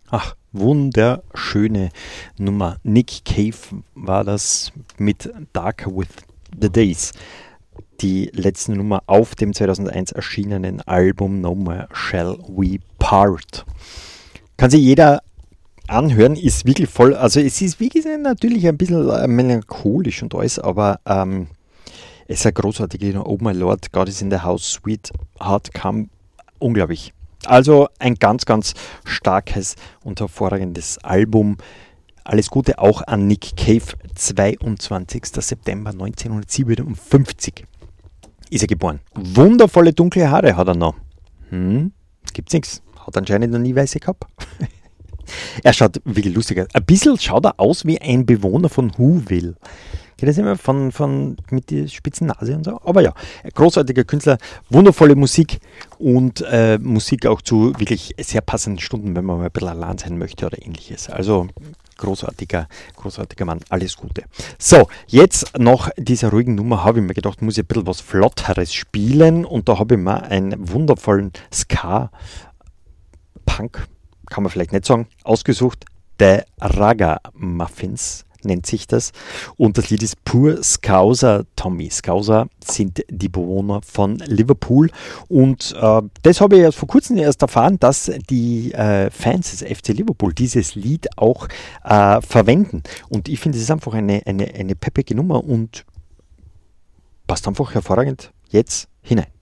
Ach, wunderschöne Nummer. Nick Cave war das mit Darker with the Days. Die letzte Nummer auf dem 2001 erschienenen Album No More Shall We Part. Kann sich jeder anhören, ist wirklich voll, also es ist wie gesagt natürlich ein bisschen melancholisch und alles, aber es ist eine großartige Oh My Lord, God is in the House, Sweet Heart Come, unglaublich. Also ein ganz, ganz starkes und hervorragendes Album. Alles Gute auch an Nick Cave, 22. September 1957 ist er geboren. Wundervolle dunkle Haare hat er noch. Gibt's nichts. Hat anscheinend noch nie weiße gehabt. Er schaut wirklich lustig aus. Ein bisschen schaut er aus wie ein Bewohner von Whoville. Geht das immer mit der spitzen Nase und so? Aber ja, ein großartiger Künstler, wundervolle Musik und Musik auch zu wirklich sehr passenden Stunden, wenn man mal ein bisschen allein sein möchte oder ähnliches. Also großartiger Mann, alles Gute. So, jetzt nach dieser ruhigen Nummer habe ich mir gedacht, muss ich ein bisschen was Flotteres spielen und da habe ich mir einen wundervollen Ska-Punk, kann man vielleicht nicht sagen, ausgesucht. The Ragamuffins nennt sich das. Und das Lied ist Pur Scouser Tommy. Scouser sind die Bewohner von Liverpool. Und das habe ich erst vor kurzem erfahren, dass die Fans des FC Liverpool dieses Lied auch verwenden. Und ich finde, es ist einfach eine peppige Nummer und passt einfach hervorragend jetzt hinein.